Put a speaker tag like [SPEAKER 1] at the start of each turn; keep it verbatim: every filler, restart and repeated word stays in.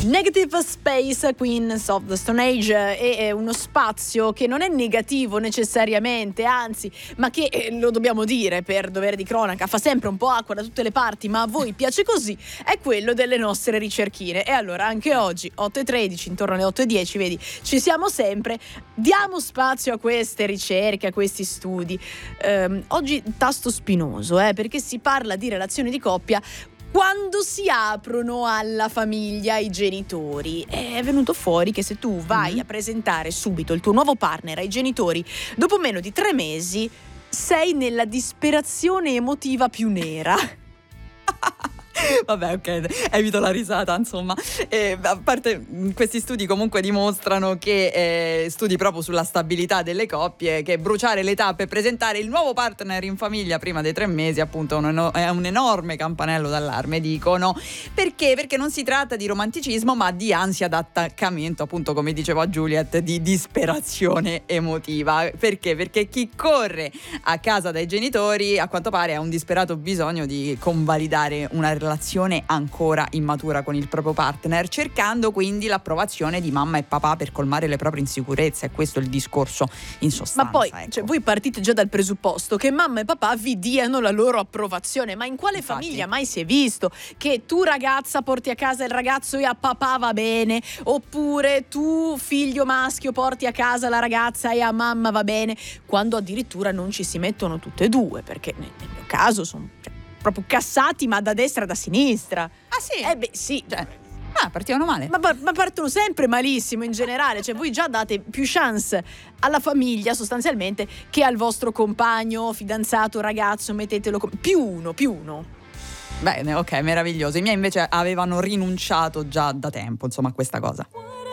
[SPEAKER 1] Negative Space, Queens of the Stone Age, è uno spazio che non è negativo necessariamente, anzi, ma che, eh, lo dobbiamo dire per dovere di cronaca, fa sempre un po' acqua da tutte le parti, ma a voi piace così, è quello delle nostre ricerchine. E allora anche oggi, otto e tredici, intorno alle otto e dieci, vedi, ci siamo sempre, diamo spazio a queste ricerche, a questi studi. Um, oggi tasto spinoso, eh, perché si parla di relazioni di coppia quando si aprono alla famiglia i genitori. È venuto fuori che se tu vai mm-hmm. a presentare subito il tuo nuovo partner ai genitori, dopo meno di tre mesi sei nella disperazione emotiva più nera.
[SPEAKER 2] Vabbè, ok, evito la risata, insomma. Eh, a parte, questi studi comunque dimostrano che eh, studi proprio sulla stabilità delle coppie, che bruciare le tappe e presentare il nuovo partner in famiglia prima dei tre mesi appunto è un, è un enorme campanello d'allarme, dicono. Perché? Perché non si tratta di romanticismo, ma di ansia d'attaccamento, appunto, come diceva Juliet, di disperazione emotiva. Perché? Perché chi corre a casa dai genitori a quanto pare ha un disperato bisogno di convalidare una relazione relazione ancora immatura con il proprio partner, cercando quindi l'approvazione di mamma e papà per colmare le proprie insicurezze. E questo è il discorso in sostanza.
[SPEAKER 1] Ma poi,
[SPEAKER 2] ecco.
[SPEAKER 1] cioè, voi partite già dal presupposto che mamma e papà vi diano la loro approvazione, ma in quale
[SPEAKER 2] Infatti.
[SPEAKER 1] famiglia mai si è visto che tu ragazza porti a casa il ragazzo e a papà va bene, oppure tu figlio maschio porti a casa la ragazza e a mamma va bene, quando addirittura non ci si mettono tutte e due, perché nel, nel mio caso sono proprio cassati, ma da destra e da sinistra.
[SPEAKER 2] Ah sì?
[SPEAKER 1] Eh beh sì, cioè,
[SPEAKER 2] ah, partivano male.
[SPEAKER 1] ma, ma partono sempre malissimo in generale, cioè voi già date più chance alla famiglia sostanzialmente che al vostro compagno, fidanzato, ragazzo, mettetelo come più uno, più uno.
[SPEAKER 2] Bene, ok, meraviglioso. I miei invece avevano rinunciato già da tempo, insomma, a questa cosa.